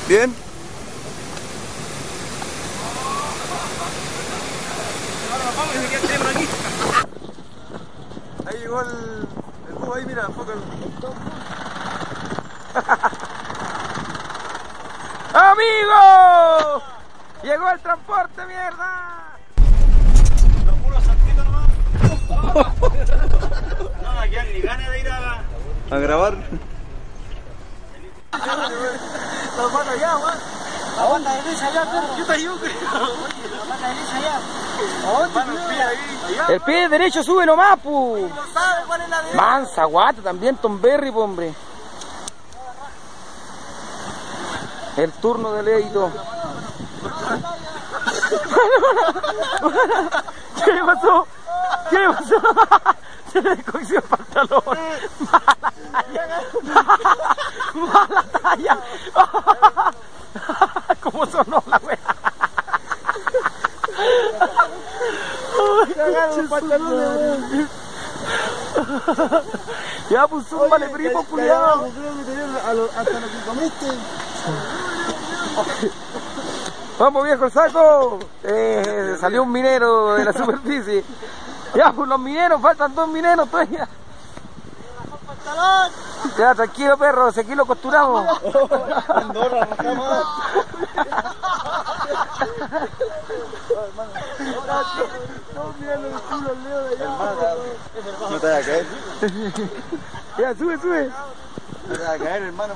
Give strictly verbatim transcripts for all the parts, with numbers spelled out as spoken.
¿Bien? Ahí llegó el, el búho, ahí mira, foca el... ¡Amigo! ¡Llegó el transporte, mierda! Los puros saltitos nomás. No, aquí hay ni ganas de ir a la... a grabar. Los van allá, man. Aguanta de risa allá, perro. Yo te ayudo, aguanta de risa allá. El pie derecho sube nomás, pu. No sabe cuál es la derecha. Mansa, guata, también Tom Berry, po, hombre. El turno de Leito. ¿Qué le pasó? ¿Qué le pasó? Se le cogió el pantalón. Mala talla. Mala talla. ¿Cómo sonó la wea? Cagaron el pantalón. Ya, pues súmale, primo, culiao. Hasta lo que comiste. Vamos, viejo, el saco. Eh, salió un minero de la superficie. Ya, pues los mineros, faltan dos mineros todavía. ¡Pantalón! Ya, tranquilo, perro, si aquí lo costuramos. Andorra, no estamos. No te vayas a caer. Ya, sube, sube. No te vayas a caer, hermano.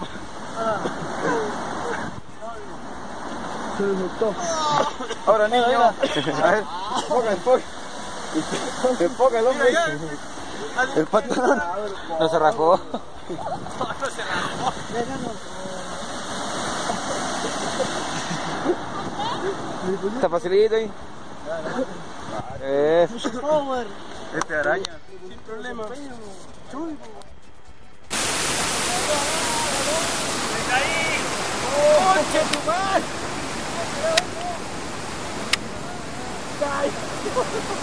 Se le soltó. Ahora, niño. A ver, enfoca, enfoca. Enfoca el hombre. El pantalón. No se rajó. Está facilito ahí. Eh. Este araña. Sin problema. ¡Conche tu madre!